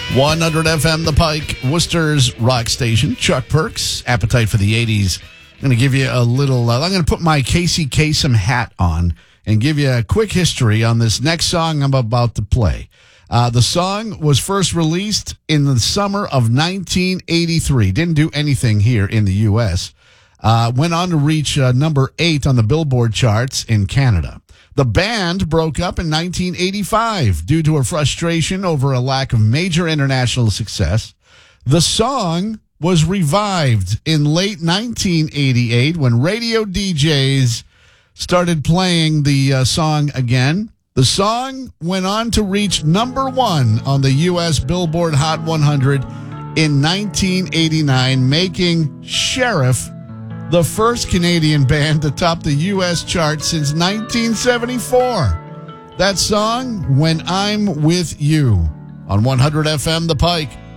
100 FM The Pike, Worcester's rock station. Chuck Perks, Appetite for the 80s. I'm going to give you a little, I'm going to put my Casey Kasem hat on and give you a quick history on this next song I'm about to play. The song was first released in the summer of 1983. Didn't do anything here in the U.S. Went on to reach number 8 on the Billboard charts in Canada. The band broke up in 1985 due to a frustration over a lack of major international success. The song was revived in late 1988 when radio DJs started playing the song again. The song went on to reach number 1 on the U.S. Billboard Hot 100 in 1989, making Sheriff the first Canadian band to top the U.S. chart since 1974. That song, When I'm With You, on 100 FM The Pike.